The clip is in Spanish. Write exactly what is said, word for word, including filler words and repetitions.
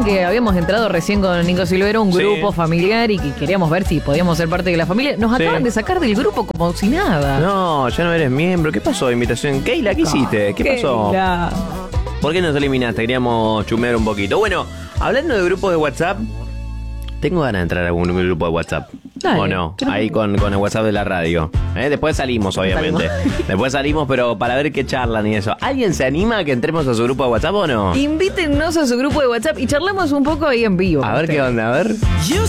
acuerdan que habíamos entrado recién con Nico Silvero, un grupo Sí. familiar y que queríamos ver si podíamos ser parte de la familia? Nos Sí. acaban de sacar del grupo como si nada. No, ya no eres miembro. ¿Qué pasó? Invitación. Keila, ¿qué hiciste? ¿Qué pasó? Keila. ¿Por qué nos eliminaste? Queríamos chumear un poquito. Bueno, hablando de grupos de WhatsApp, tengo ganas de entrar a algún grupo de WhatsApp. Dale, ¿O no? creo que- Ahí con, con el WhatsApp de la radio. ¿Eh? Después salimos, obviamente. Después salimos, pero para ver qué charlan y eso. ¿Alguien se anima a que entremos a su grupo de WhatsApp o no? Invítennos a su grupo de WhatsApp y charlamos un poco ahí en vivo. A ver qué onda, a ver. You